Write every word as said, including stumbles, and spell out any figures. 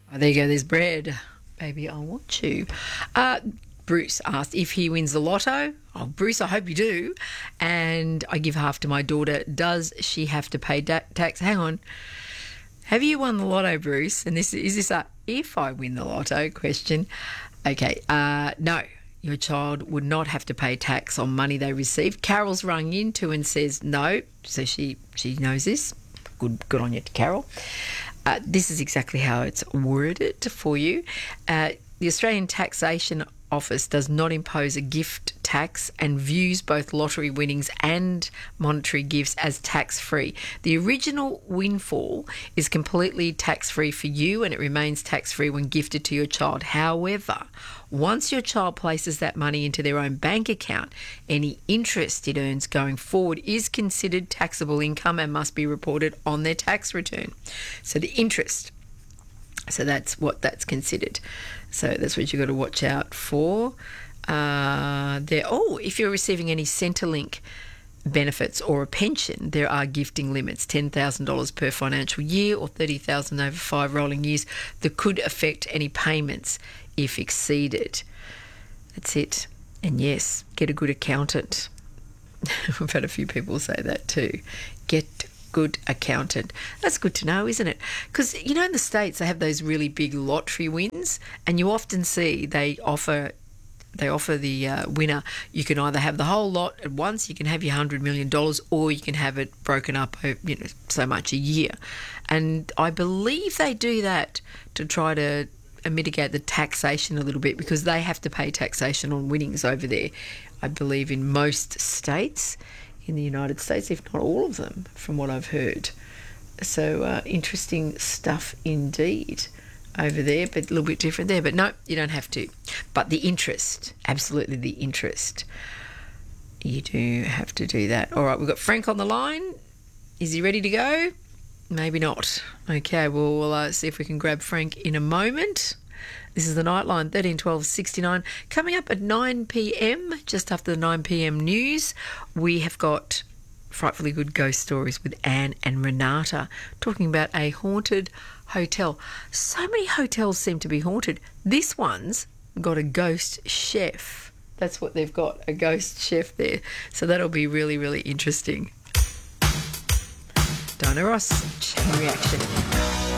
Oh, there you go. There's bread. Baby, I want you. Uh, Bruce asked if he wins the lotto. Oh, Bruce, I hope you do. And I give half to my daughter. Does she have to pay da- tax? Hang on. Have you won the lotto, Bruce? And this is this a if I win the lotto question? Okay. Uh, no. Your child would not have to pay tax on money they received. Carol's rung into and says no. So she, she knows this. Good, good on you, Carol. Uh, this is exactly how it's worded for you. Uh, the Australian Taxation Office does not impose a gift tax and views both lottery winnings and monetary gifts as tax-free. The original windfall is completely tax-free for you and it remains tax-free when gifted to your child. However, once your child places that money into their own bank account, any interest it earns going forward is considered taxable income and must be reported on their tax return. So the interest, so that's what that's considered. So that's what you've got to watch out for. Uh, there. Oh, if you're receiving any Centrelink benefits or a pension, there are gifting limits, ten thousand dollars per financial year or thirty thousand dollars over five rolling years that could affect any payments if exceeded. That's it. And yes, get a good accountant. I've had a few people say that too. Get good accountant. That's good to know, isn't it? Because, you know, in the States, they have those really big lottery wins and you often see they offer they offer the uh, winner, you can either have the whole lot at once, you can have your one hundred million dollars, or you can have it broken up, you know, so much a year. And I believe they do that to try to mitigate the taxation a little bit because they have to pay taxation on winnings over there, I believe, in most states in the United States, if not all of them, from what I've heard. So uh, interesting stuff indeed over there, but a little bit different there. But no, you don't have to. But the interest, absolutely the interest. You do have to do that. All right, we've got Frank on the line. Is he ready to go? Maybe not. Okay, well, we'll uh, see if we can grab Frank in a moment. This is the Nightline, thirteen twelve sixty-nine. Coming up at nine p.m, just after the nine p.m. news, we have got Frightfully Good Ghost Stories with Anne and Renata talking about a haunted hotel. So many hotels seem to be haunted. This one's got a ghost chef. That's what they've got, a ghost chef there. So that'll be really, really interesting. Dinah Ross, Chain Reaction.